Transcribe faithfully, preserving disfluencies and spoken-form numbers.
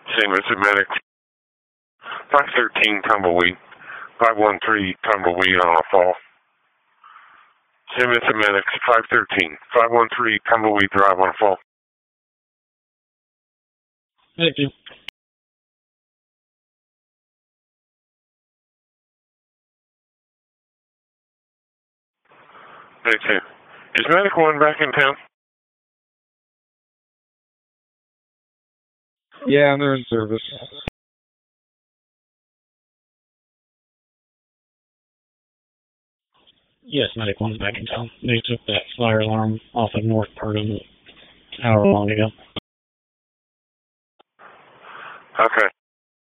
Same as the medic. five thirteen Tumbleweed. five one three Tumbleweed on a fall. Same as the medic. five thirteen. five one three Tumbleweed Drive on a fall. Thank you. Thank you. Is Medic one back in town? Yeah, they're in service. Yes, Medic one's back in town. They took that fire alarm off of north part of it however long ago. Okay.